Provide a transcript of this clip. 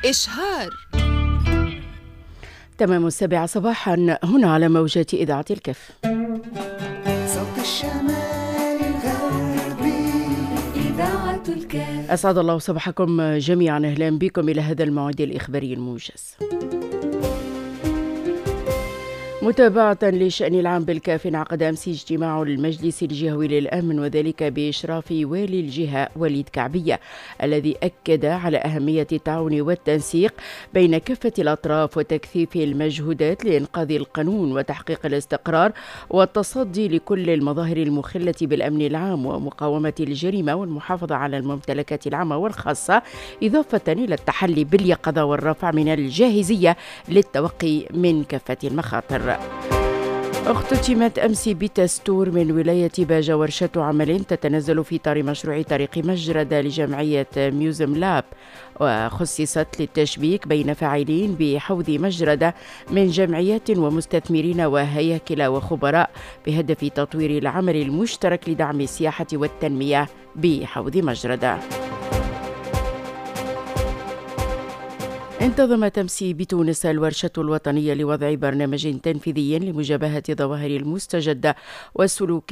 إشهار. تمام 7 صباحا هنا على موجات إذاعة الكف. صوت الشمال الغربي إذاعة الكف. أسعد الله صباحكم جميعا، أهلا بكم إلى هذا الموعد الإخباري الموجز. متابعة للشأن العام بالكاف، انعقد أمس اجتماع المجلس الجهوي للأمن وذلك بإشراف والي الجهة وليد كعبية، الذي أكد على أهمية التعاون والتنسيق بين كافة الأطراف وتكثيف المجهودات لإنقاذ القانون وتحقيق الاستقرار والتصدي لكل المظاهر المخلة بالأمن العام ومقاومة الجريمة والمحافظة على الممتلكات العامة والخاصة، إضافة إلى التحلي باليقظة والرفع من الجاهزية للتوقي من كافة المخاطر. اختتمت أمس بتستور من ولاية باجة ورشة عمل تتنزل في إطار مشروع طريق مجردة لجمعية ميوزم لاب، وخصصت للتشبيك بين فاعلين بحوض مجردة من جمعيات ومستثمرين وهياكل وخبراء بهدف تطوير العمل المشترك لدعم السياحة والتنمية بحوض مجردة. انتظمت أمس بتونس الورشة الوطنية لوضع برنامج تنفيذي لمجابهة ظواهر المستجدة والسلوك